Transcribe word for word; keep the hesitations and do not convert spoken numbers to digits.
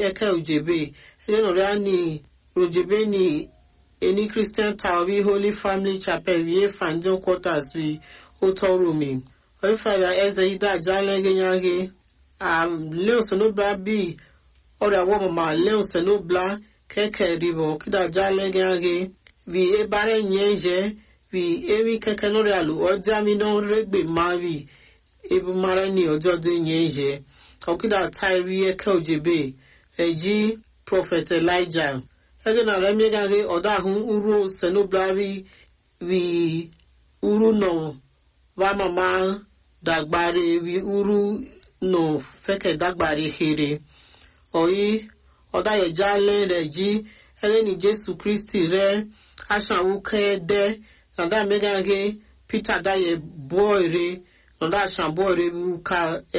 eke ojebe ege no reani ojebe ni any Christian tower we Holy Family Chapel we Fanjo quarters we Otorumi o father Ezeida jalege nyage um leo sono bla bi ora wo mama leo sono bla keke ribo kida jalege nyage vi ebare nyeje vi ewi keke no realu oja mi no regbe mavi ebu mara ni ojo de nyeje okida taiwi eke ojebe eji Prophet Elijah ege na remi gage odahun uru senoblavi vi uru no wa mama dagbare vi uru no feke dagbare here oyi odaye jale reji ege ni Jesu Christi re ashawu kede na da megage Peter daye boy re na da shan boy re ka